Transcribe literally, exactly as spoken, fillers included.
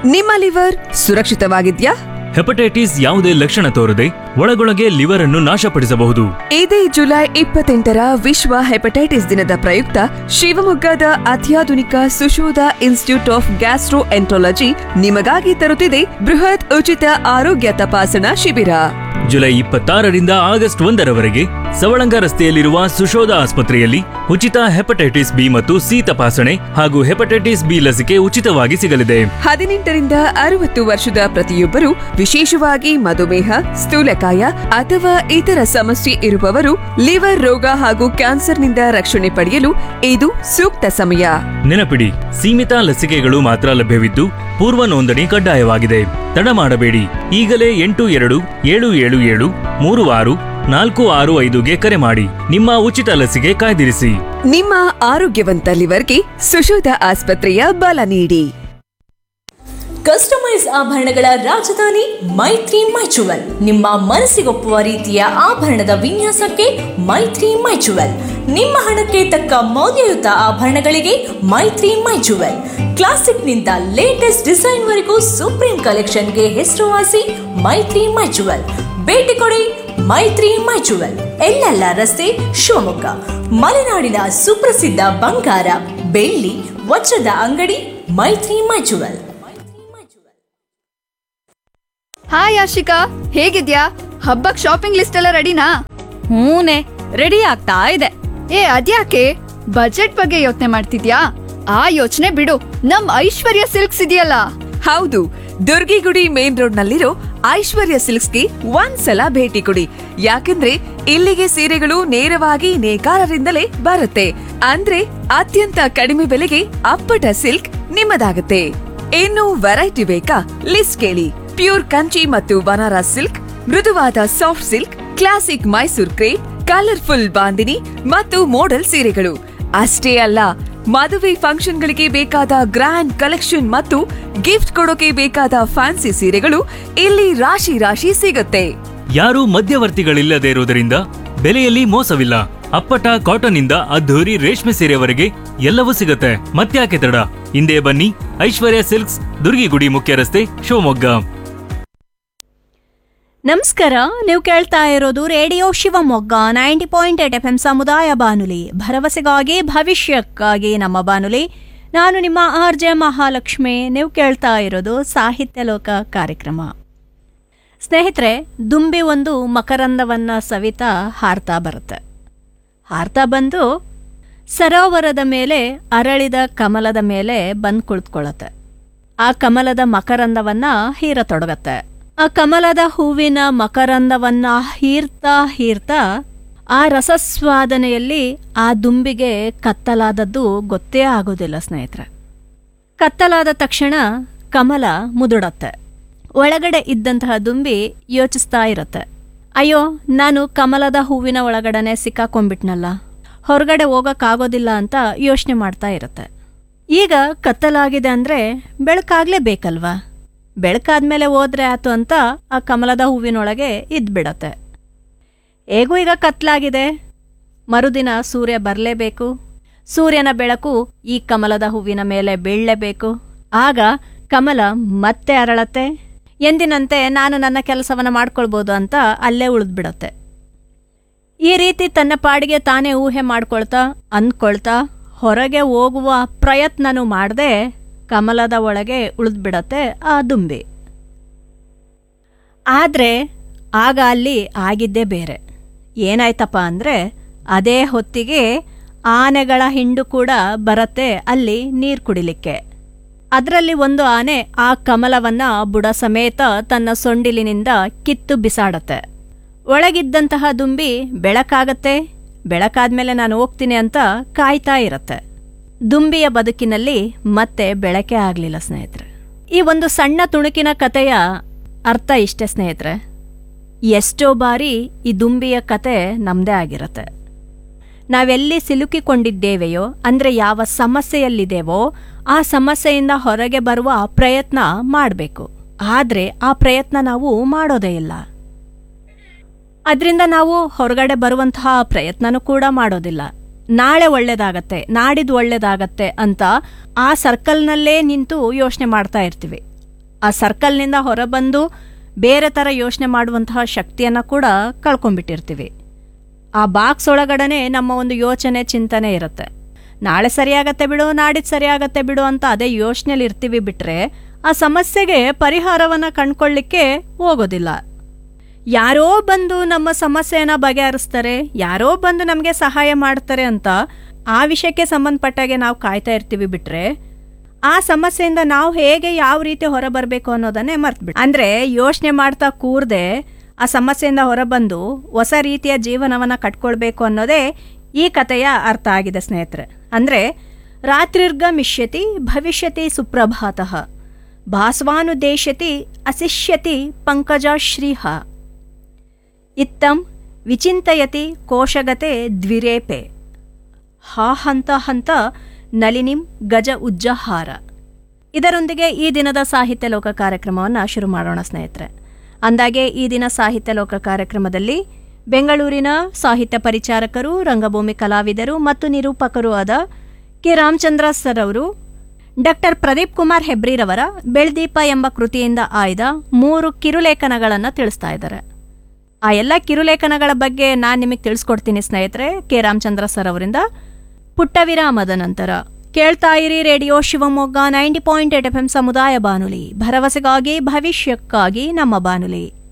ನಿಮ್ಮ liver ಸುರಕ್ಷಿತವಾಗಿದ್ಯಾ? Hepatitis ಯಾವುದೇ ಲಕ್ಷಣ ತೋರದೆ ಒಳಗೊಳಗೆ ಲಿವರ್ ಅನ್ನು ನಾಶಪಡಿಸಬಹುದು. ಇದೇ ಜುಲೈ ಇಪ್ಪತ್ತೆಂಟರ ವಿಶ್ವ ಹೆಪಟೈಟಿಸ್ ದಿನದ ಪ್ರಯುಕ್ತ ಶಿವಮೊಗ್ಗದ ಅತ್ಯಾಧುನಿಕ Sushodha institute of gastro enterology ನಿಮಗಾಗಿ ತರುತ್ತಿದೆ ಬೃಹತ್ ಉಚಿತ ಆರೋಗ್ಯ ತಪಾಸಣಾ ಶಿಬಿರ. ಜುಲೈ ಇಪ್ಪತ್ತಾರರಿಂದ ಆಗಸ್ಟ್ ಒಂದರವರೆಗೆ ಸವಳಂಗ ರಸ್ತೆಯಲ್ಲಿರುವ ಸುಶೋಧ ಆಸ್ಪತ್ರೆಯಲ್ಲಿ ಉಚಿತ ಹೆಪಟೈಟಿಸ್ ಬಿ ಮತ್ತು ಸಿ ತಪಾಸಣೆ ಹಾಗೂ ಹೆಪಟೈಟಿಸ್ ಬಿ ಲಸಿಕೆ ಉಚಿತವಾಗಿ ಸಿಗಲಿದೆ. ಹದಿನೆಂಟರಿಂದ ಅರವತ್ತು ವರ್ಷದ ಪ್ರತಿಯೊಬ್ಬರು, ವಿಶೇಷವಾಗಿ ಮಧುಮೇಹ, ಸ್ಥೂಲಕಾಯ ಅಥವಾ ಇತರ ಸಮಸ್ಯೆ ಇರುವವರು, ಲಿವರ್ ರೋಗ ಹಾಗೂ ಕ್ಯಾನ್ಸರ್ನಿಂದ ರಕ್ಷಣೆ ಪಡೆಯಲು ಇದು ಸೂಕ್ತ ಸಮಯ. ನೆನಪಿಡಿ, ಸೀಮಿತ ಲಸಿಕೆಗಳು ಮಾತ್ರ ಲಭ್ಯವಿದ್ದು ಪೂರ್ವ ನೋಂದಣಿ ಕಡ್ಡಾಯವಾಗಿದೆ. ತಡ ಮಾಡಬೇಡಿ. ಈಗಲೇ ಎಂಟು ಎರಡು ಏಳು ಏಳು ಏಳು ಮೂರು ಆರು ನಾಲ್ಕು ಆರು ಐದುಗೆ ಕರೆ ಮಾಡಿ ನಿಮ್ಮ ಉಚಿತ ಲಸಿಕೆ ಕಾಯ್ದಿರಿಸಿ. ನಿಮ್ಮ ಆರೋಗ್ಯವಂತ ಲಿವರ್ಗೆ ಸುಶೋಧ ಆಸ್ಪತ್ರೆಯ ಬಲ ನೀಡಿ. ಕಸ್ಟಮೈಸ್ ಆಭರಣಗಳ ರಾಜಧಾನಿ ಮೈತ್ರಿ ಮೈಚುವಲ್. ನಿಮ್ಮ ಮನಸ್ಸಿಗೊಪ್ಪುವ ರೀತಿಯ ಆಭರಣದ ವಿನ್ಯಾಸಕ್ಕೆ ಮೈತ್ರಿ ಮೈಚುವಲ್. ನಿಮ್ಮ ಹಣಕ್ಕೆ ತಕ್ಕ ಮೌಲ್ಯಯುತ ಆಭರಣಗಳಿಗೆ ಮೈತ್ರಿ ಮೈಚುವಲ್. ಕ್ಲಾಸಿಕ್ನಿಂದ ಲೇಟೆಸ್ಟ್ ಡಿಸೈನ್ ವರೆಗೂ ಸುಪ್ರೀಂ ಕಲೆಕ್ಷನ್ಗೆ ಹೆಸರುವಾಸಿ ಮೈತ್ರಿ ಮೈಚುವಲ್. ಭೇಟಿ ಕೊಡಿ ಮೈತ್ರಿ ಮೈಚುವಲ್, ಎಲ್ಲೆಲ್ಲ ರಸ್ತೆ, ಶಿವಮೊಗ್ಗ. ಮಲೆನಾಡಿನ ಸುಪ್ರಸಿದ್ಧ ಬಂಗಾರ, ಬೆಳ್ಳಿ, ವಜ್ರದ ಅಂಗಡಿ ಮೈತ್ರಿ ಮೈಚುವಲ್. ಹಾಯ್ ಆಶಿಕಾ, ಹೇಗಿದ್ಯಾ? ಹಬ್ಬಕ್ ಶಾಪಿಂಗ್ ಲಿಸ್ಟ್ ಎಲ್ಲ ರೆಡಿನಾ? ಹೂನೆ, ರೆಡಿ ಆಗ್ತಾ ಇದೆ. ಏ ಅದ್ಯಾಕೆ ಬಜೆಟ್ ಬಗ್ಗೆ ಯೋಚನೆ ಮಾಡ್ತಿದ್ಯಾ? ಆ ಯೋಚನೆ ಬಿಡು, ನಮ್ ಐಶ್ವರ್ಯ ಸಿಲ್ಕ್ಸ್ ಇದೆಯಲ್ಲ. ಹೌದು, ದುರ್ಗಿಗುಡಿ ಮೇನ್ ರೋಡ್ ನಲ್ಲಿರೋ ಐಶ್ವರ್ಯ ಸಿಲ್ಕ್ಸ್ಗೆ ಒಂದ್ಸಲ ಭೇಟಿ ಕೊಡಿ. ಯಾಕಂದ್ರೆ ಇಲ್ಲಿಗೆ ಸೀರೆಗಳು ನೇರವಾಗಿ ನೇಕಾರರಿಂದಲೇ ಬರುತ್ತೆ. ಅಂದ್ರೆ ಅತ್ಯಂತ ಕಡಿಮೆ ಬೆಲೆಗೆ ಅಪ್ಪಟ ಸಿಲ್ಕ್ ನಿಮ್ಮದಾಗುತ್ತೆ. ಇನ್ನು ವೆರೈಟಿ ಬೇಕಾ? ಲಿಸ್ಟ್ ಕೇಳಿ. ಪ್ಯೂರ್ ಕಂಚಿ ಮತ್ತು ಬನಾರಸ್ ಸಿಲ್ಕ್, ಮೃದುವಾದ soft silk, classic Mysore crepe, colourful bandhani ಮತ್ತು ಮೋಡಲ್ ಸೀರೆಗಳು ಅಷ್ಟೇ ಅಲ್ಲ, ಮದುವೆ ಫಂಕ್ಷನ್ಗಳಿಗೆ ಬೇಕಾದ ಗ್ರ್ಯಾಂಡ್ ಕಲೆಕ್ಷನ್ ಮತ್ತು ಗಿಫ್ಟ್ ಕೊಡೋಕೆ ಬೇಕಾದ ಫ್ಯಾನ್ಸಿ ಸೀರೆಗಳು ಇಲ್ಲಿ ರಾಶಿ ರಾಶಿ ಸಿಗುತ್ತೆ. ಯಾರೂ ಮಧ್ಯವರ್ತಿಗಳಿಲ್ಲದೆ ಇರುವುದರಿಂದ ಬೆಲೆಯಲ್ಲಿ ಮೋಸವಿಲ್ಲ. ಅಪ್ಪಟ ಕಾಟನ್ ಇಂದ ಅದ್ಧೂರಿ ರೇಷ್ಮೆ ಸೀರೆವರೆಗೆ ಎಲ್ಲವೂ ಸಿಗುತ್ತೆ. ಮತ್ತ್ಯಾಕೆ ತಡ? ಹಿಂದೆ ಬನ್ನಿ, ಐಶ್ವರ್ಯ ಸಿಲ್ಕ್ಸ್, ದುರ್ಗಿಗುಡಿ ಮುಖ್ಯ ರಸ್ತೆ, ಶಿವಮೊಗ್ಗ. ನಮಸ್ಕಾರ, ನೀವು ಕೇಳ್ತಾ ಇರೋದು radio Shivamogga ninety point eight F M ಸಮುದಾಯ ಬಾನುಲಿ, ಭರವಸೆಗಾಗಿ ಭವಿಷ್ಯಕ್ಕಾಗಿ ನಮ್ಮ ಬಾನುಲಿ. ನಾನು ನಿಮ್ಮ ಆರ್ ಜೆ ಮಹಾಲಕ್ಷ್ಮಿ. ನೀವು ಕೇಳ್ತಾ ಇರೋದು ಸಾಹಿತ್ಯ ಲೋಕ ಕಾರ್ಯಕ್ರಮ. ಸ್ನೇಹಿತರೆ, ದುಂಬಿ ಒಂದು ಮಕರಂದವನ್ನ ಸವಿತಾ ಹಾರ್ತಾ ಬರುತ್ತೆ. ಹಾರ್ತಾ ಬಂದು ಸರೋವರದ ಮೇಲೆ ಅರಳಿದ ಕಮಲದ ಮೇಲೆ ಬಂದು ಕುಳಿತುಕೊಳ್ಳುತ್ತೆ. ಆ ಕಮಲದ ಮಕರಂದವನ್ನ ಹೀರತೊಡಗತ್ತೆ. ಆ ಕಮಲದ ಹೂವಿನ ಮಕರಂದವನ್ನ ಹೀರ್ತಾ ಹೀರ್ತಾ ಆ ರಸಸ್ವಾದನೆಯಲ್ಲಿ ಆ ದುಂಬಿಗೆ ಕತ್ತಲಾದದ್ದು ಗೊತ್ತೇ ಆಗೋದಿಲ್ಲ ಸ್ನೇಹಿತರೆ. ಕತ್ತಲಾದ ತಕ್ಷಣ ಕಮಲ ಮುದುಡತ್ತೆ. ಒಳಗಡೆ ಇದ್ದಂತಹ ದುಂಬಿ ಯೋಚಿಸ್ತಾ ಇರತ್ತೆ, ಅಯ್ಯೋ, ನಾನು ಕಮಲದ ಹೂವಿನ ಒಳಗಡೆನೆ ಸಿಕ್ಕಾಕೊಂಡ್ಬಿಟ್ನಲ್ಲ, ಹೊರಗಡೆ ಹೋಗೋಕ್ಕಾಗೋದಿಲ್ಲ ಅಂತ ಯೋಚನೆ ಮಾಡ್ತಾ ಇರತ್ತೆ. ಈಗ ಕತ್ತಲಾಗಿದೆ ಅಂದರೆ ಬೆಳಕಾಗಲೇಬೇಕಲ್ವಾ? ಬೆಳಕಾದ್ಮೇಲೆ ಹೋದ್ರೆ ಆಯ್ತು ಅಂತ ಆ ಕಮಲದ ಹೂವಿನೊಳಗೆ ಇದ್ಬಿಡತ್ತೆ. ಹೇಗೂ ಈಗ ಕತ್ಲಾಗಿದೆ, ಮರುದಿನ ಸೂರ್ಯ ಬರಲೇಬೇಕು. ಸೂರ್ಯನ ಬೆಳಕು ಈ ಕಮಲದ ಹೂವಿನ ಮೇಲೆ ಬೀಳಲೇಬೇಕು. ಆಗ ಕಮಲ ಮತ್ತೆ ಅರಳತ್ತೆ. ಎಂದಿನಂತೆ ನಾನು ನನ್ನ ಕೆಲಸವನ್ನು ಮಾಡ್ಕೊಳ್ಬೋದು ಅಂತ ಅಲ್ಲೇ ಉಳಿದ್ಬಿಡತ್ತೆ. ಈ ರೀತಿ ತನ್ನ ಪಾಡಿಗೆ ತಾನೇ ಊಹೆ ಮಾಡ್ಕೊಳ್ತಾ ಅಂದ್ಕೊಳ್ತಾ ಹೊರಗೆ ಹೋಗುವ ಪ್ರಯತ್ನನೂ ಮಾಡದೆ ಕಮಲದ ಒಳಗೆ ಉಳಿದ್ಬಿಡತ್ತೆ ಆ ದುಂಬಿ. ಆದರೆ ಆಗ ಅಲ್ಲಿ ಆಗಿದ್ದೇ ಬೇರೆ. ಏನಾಯ್ತಪ್ಪ ಅಂದರೆ, ಅದೇ ಹೊತ್ತಿಗೆ ಆನೆಗಳ ಹಿಂಡು ಕೂಡ ಬರತ್ತೆ ಅಲ್ಲಿ ನೀರು ಕುಡಿಲಿಕ್ಕೆ. ಅದರಲ್ಲಿ ಒಂದು ಆನೆ ಆ ಕಮಲವನ್ನ ಬುಡ ಸಮೇತ ತನ್ನ ಸೊಂಡಿಲಿನಿಂದ ಕಿತ್ತು ಬಿಸಾಡತ್ತೆ. ಒಳಗಿದ್ದಂತಹ ದುಂಬಿ ಬೆಳಕಾಗತ್ತೆ, ಬೆಳಕಾದ್ಮೇಲೆ ನಾನು ಹೋಗ್ತೀನಿ ಅಂತ ಕಾಯ್ತಾ ಇರತ್ತೆ. ದುಂಬಿಯ ಬದುಕಿನಲ್ಲಿ ಮತ್ತೆ ಬೆಳಕೆ ಆಗಲಿಲ್ಲ ಸ್ನೇಹಿತರೆ. ಈ ಒಂದು ಸಣ್ಣ ತುಣುಕಿನ ಕಥೆಯ ಅರ್ಥ ಇಷ್ಟೇ ಸ್ನೇಹಿತರೆ. ಎಷ್ಟೋ ಬಾರಿ ಈ ದುಂಬಿಯ ಕತೆ ನಮ್ಮದೇ ಆಗಿರತ್ತೆ. ನಾವೆಲ್ಲಿ ಸಿಲುಕಿಕೊಂಡಿದ್ದೇವೆಯೋ, ಅಂದರೆ ಯಾವ ಸಮಸ್ಯೆಯಲ್ಲಿದ್ದೇವೋ ಆ ಸಮಸ್ಯೆಯಿಂದ ಹೊರಗೆ ಬರುವ ಪ್ರಯತ್ನ ಮಾಡಬೇಕು. ಆದರೆ ಆ ಪ್ರಯತ್ನ ನಾವು ಮಾಡೋದೇ ಇಲ್ಲ. ಅದರಿಂದ ನಾವು ಹೊರಗಡೆ ಬರುವಂತಹ ಪ್ರಯತ್ನನೂ ಕೂಡ ಮಾಡೋದಿಲ್ಲ. ನಾಳೆ ಒಳ್ಳೇದಾಗತ್ತೆ, ನಾಡಿದ್ದು ಒಳ್ಳೇದಾಗತ್ತೆ ಅಂತ ಆ ಸರ್ಕಲ್ನಲ್ಲೇ ನಿಂತು ಯೋಚನೆ ಮಾಡ್ತಾ ಇರ್ತೀವಿ. ಆ ಸರ್ಕಲ್ನಿಂದ ಹೊರಬಂದು ಬೇರೆ ಥರ ಯೋಚನೆ ಮಾಡುವಂತಹ ಶಕ್ತಿಯನ್ನು ಕೂಡ ಕಳ್ಕೊಂಡ್ಬಿಟ್ಟಿರ್ತೀವಿ. ಆ ಬಾಕ್ಸ್ ಒಳಗಡೆ ನಮ್ಮ ಒಂದು ಯೋಚನೆ ಚಿಂತನೆ ಇರುತ್ತೆ. ನಾಳೆ ಸರಿಯಾಗತ್ತೆ ಬಿಡು, ನಾಡಿದ್ದು ಸರಿಯಾಗತ್ತೆ ಬಿಡು ಅಂತ ಅದೇ ಯೋಚನೆಯಲ್ಲಿ ಇರ್ತೀವಿ ಬಿಟ್ಟರೆ ಆ ಸಮಸ್ಯೆಗೆ ಪರಿಹಾರವನ್ನು ಕಂಡುಕೊಳ್ಳಿಕ್ಕೆ ಹೋಗೋದಿಲ್ಲ. ಯಾರೋ ಬಂದು ನಮ್ಮ ಸಮಸ್ಯೆಯನ್ನು ಬಗೆಹರಿಸ್ತಾರೆ, ಯಾರೋ ಬಂದು ನಮಗೆ ಸಹಾಯ ಮಾಡ್ತಾರೆ ಅಂತ ಆ ವಿಷಯಕ್ಕೆ ಸಂಬಂಧಪಟ್ಟಾಗೆ ನಾವು ಕಾಯ್ತಾ ಇರ್ತೀವಿ ಬಿಟ್ಟರೆ ಆ ಸಮಸ್ಯೆಯಿಂದ ನಾವು ಹೇಗೆ ಯಾವ ರೀತಿ ಹೊರಬರಬೇಕು ಅನ್ನೋದನ್ನೇ ಮರ್ತ್ಬಿಟ್ಟು, ಅಂದರೆ ಯೋಚನೆ ಮಾಡ್ತಾ ಕೂರದೆ ಆ ಸಮಸ್ಯೆಯಿಂದ ಹೊರಬಂದು ಹೊಸ ರೀತಿಯ ಜೀವನವನ್ನು ಕಟ್ಕೊಳ್ಬೇಕು ಅನ್ನೋದೇ ಈ ಕಥೆಯ ಅರ್ಥ ಆಗಿದೆ ಸ್ನೇಹಿತರೆ. ಅಂದರೆ ರಾತ್ರಿರ್ಗಮಿಷ್ಯತಿ ಭವಿಷ್ಯತಿ ಸುಪ್ರಭಾತಃ ಭಾಸ್ವಾನುದೇಶತಿ ಅಸಿಷ್ಯತಿ ಪಂಕಜಾಶ್ರೀಹ ಇತ್ತಂ ವಿಚಿಂತಯತಿ ಕೋಶಗತೆ ದ್ವಿರೇಪೆ ಹಾ ಹಂತ ಹಂತ ನಳಿನಿಂ ಗಜ ಉಜ್ಜಹಾರ. ಇದರೊಂದಿಗೆ ಈ ದಿನದ ಸಾಹಿತ್ಯ ಲೋಕ ಕಾರ್ಯಕ್ರಮವನ್ನು ಶುರು ಮಾಡೋಣ ಸ್ನೇಹಿತರೆ. ಅಂದಾಗೆ ಈ ದಿನ ಸಾಹಿತ್ಯ ಲೋಕ ಕಾರ್ಯಕ್ರಮದಲ್ಲಿ ಬೆಂಗಳೂರಿನ ಸಾಹಿತ್ಯ ಪರಿಚಾರಕರು, ರಂಗಭೂಮಿ ಕಲಾವಿದರು ಮತ್ತು ನಿರೂಪಕರು ಆದ ಕೆ ರಾಮಚಂದ್ರ ಸರ್ ಅವರು ಡಾಕ್ಟರ್ ಪ್ರದೀಪ್ ಕುಮಾರ್ ಹೆಬ್ರಿರವರ ಬೆಳ್ದೀಪ ಎಂಬ ಕೃತಿಯಿಂದ ಆಯ್ದ ಮೂರು ಕಿರುಲೇಖನಗಳನ್ನು ತಿಳಿಸ್ತಾ ಇದ್ದಾರೆ. ಆ ಎಲ್ಲ ಕಿರುಲೇಖನಗಳ ಬಗ್ಗೆ ನಾನು ನಿಮಗೆ ತಿಳಿಸ್ಕೊಡ್ತೀನಿ ಸ್ನೇಹಿತರೆ, ಕೆ ರಾಮಚಂದ್ರ ಸರ್ ಅವರಿಂದ ಪುಟ್ಟ ವಿರಾಮದ ನಂತರ. ಕೇಳ್ತಾ ಇರಿ radio Shivamogga ninety point eight F M ಸಮುದಾಯ ಬಾನುಲಿ, ಭರವಸೆಗಾಗಿ ಭವಿಷ್ಯಕ್ಕಾಗಿ ನಮ್ಮ ಬಾನುಲಿ.